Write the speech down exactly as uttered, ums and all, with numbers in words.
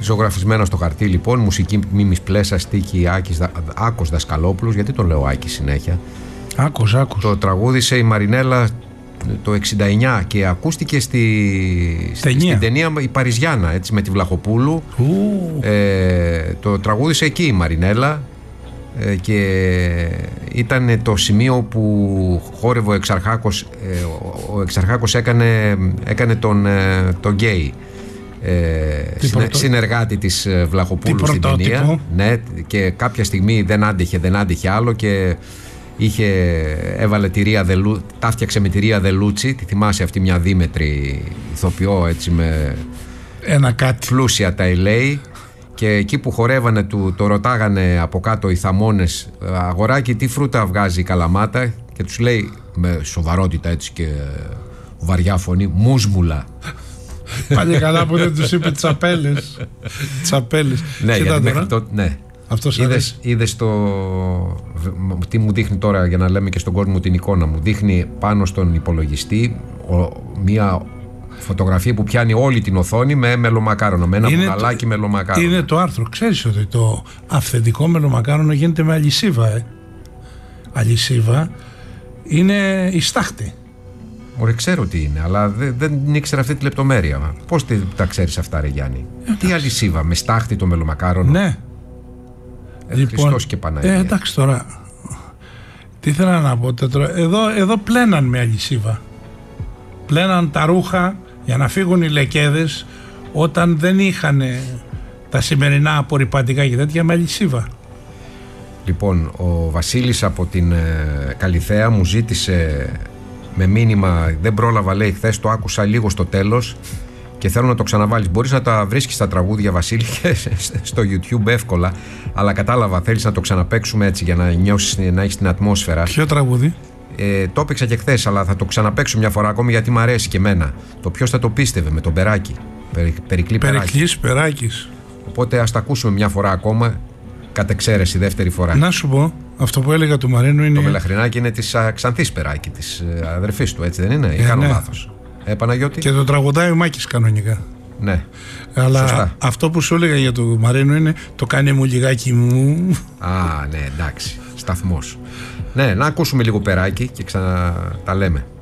ζωγραφισμένο στο χαρτί λοιπόν, μουσική Μίμης Πλέσας, στίχη Άκης, Άκος Δασκαλόπουλος. Γιατί τον λέω Άκη συνέχεια? Άκος, Άκος. Το τραγούδισε η Μαρινέλα το εξήντα εννιά και ακούστηκε στη, στην ταινία η Παριζιάνα, έτσι, με τη Βλαχοπούλου. Ε, το τραγούδισε εκεί η Μαρινέλα ε, και ήταν το σημείο που χόρευε ο Εξαρχάκος. Ε, ο Εξαρχάκος έκανε, έκανε τον, τον γκέι. Ε, συνε, συνεργάτη της Βλαχοπούλου στην ταινία, ναι, και κάποια στιγμή δεν άντεχε, δεν άντεχε άλλο και είχε, έβαλε τη Ρία Δελού, τα φτιάξε με τη Ρία Δελούτσι. Τη θυμάσαι αυτή, μια δίμετρη ηθοποιό, έτσι, με ένα κάτι πλούσια τα ελέη. Και εκεί που χορεύανε του, το ρωτάγανε από κάτω οι θαμώνες, αγοράκι τι φρούτα βγάζει η Καλαμάτα, και τους λέει με σοβαρότητα, έτσι, και βαριά φωνή, μούσμουλα. Πάλι καλά που δεν τους είπε τσαπέλες. Τσαπέλες. Ναι, γιατί μέχρι το, ναι. Αυτός είδες, είδες το, τι μου δείχνει τώρα, για να λέμε και στον κόσμο την εικόνα μου. Δείχνει πάνω στον υπολογιστή ο, μια φωτογραφία που πιάνει όλη την οθόνη με μελομακάρονο, με ένα μπουναλάκι μελομακάρονο. Είναι το άρθρο. Ξέρεις ότι το αυθεντικό μελομακάρονο γίνεται με αλυσίβα, ε? Αλυσίβα είναι η στάχτη. Ωραία, ξέρω τι είναι, αλλά δεν, δεν ήξερα αυτή τη λεπτομέρεια. Πώς τα ξέρεις αυτά, ρε Γιάννη? Ε, τι αλυσίβα, με στάχτη το μελομακάρονο? Ναι. Ε, λοιπόν, Χριστός και Παναγία. Ε, εντάξει τώρα. Τι ήθελα να πω τώρα. Εδώ, εδώ πλέναν με αλυσίβα. Πλέναν τα ρούχα για να φύγουν οι λεκέδες όταν δεν είχαν τα σημερινά απορρυπαντικά και τέτοια, με αλυσίβα. Λοιπόν, ο Βασίλης από την ε, Καλιθέα μου ζήτησε με μήνυμα, δεν πρόλαβα, λέει, χθες το άκουσα λίγο στο τέλος και θέλω να το ξαναβάλεις. Μπορείς να τα βρίσκεις τα τραγούδια, Βασίλη, στο YouTube εύκολα, αλλά κατάλαβα, θέλεις να το ξαναπαίξουμε, έτσι, για να νιώσεις, να έχεις την ατμόσφαιρα. Ποιο τραγούδι? Ε, το έπαιξα και χθες, αλλά θα το ξαναπαίξω μια φορά ακόμη, γιατί μου αρέσει και εμένα. Το ποιος θα το πίστευε, με τον Περάκη. Περι, Περικλή Περικλής Περάκης. Οπότε ας τα ακούσουμε μια φορά ακόμα, κατ' εξαίρεση δεύτερη φορά. Να σου πω, αυτό που έλεγα του Μαρίνου είναι. Το Μελαχρινάκι είναι της Ξανθής Περάκη, της αδερφής του, έτσι δεν είναι? Ή ε, κάνω ναι. λάθος? Ε, Παναγιώτη. Και το τραγουδάει ο Μάκης κανονικά. Ναι. Αλλά σωστά. Αυτό που σου έλεγα για το Μαρίνου είναι το κάνε μου λιγάκι μου. Α, ναι, εντάξει. Σταθμός. Ναι, να ακούσουμε λίγο Περάκη και ξανά τα λέμε.